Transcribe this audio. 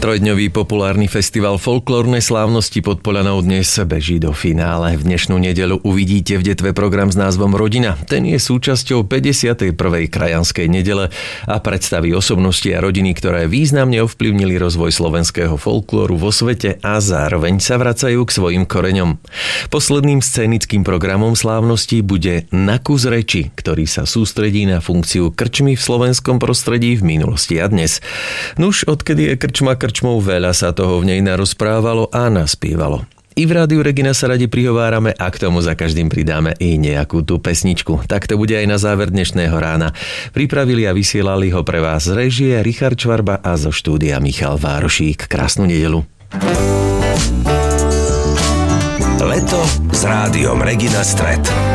Trojdňový populárny festival folklórnej slávnosti pod Poľanou dnes beží do finále. V dnešnú nedeľu uvidíte v Detve program s názvom Rodina. Ten je súčasťou 51. krajanskej nedele a predstaví osobnosti a rodiny, ktoré významne ovplyvnili rozvoj slovenského folklóru vo svete a zároveň sa vracajú k svojim koreňom. Posledným scénickým programom slávnosti bude Na kus reči, ktorý sa sústredí na funkciu krčmy v slovenskom prostredí v minulosti a dnes. Nuž, odkedy je krčma krčmou, veľa sa toho v nej narozprávalo a naspievalo. I v Rádiu Regina sa radi prihovárame a k tomu za každým pridáme i nejakú tú pesničku. Tak to bude aj na záver dnešného rána. Pripravili a vysielali ho pre vás z réžie Richard Čvarba a zo štúdia Michal Várošík. Krásnu nedeľu. Leto s Rádiom Regina Stret.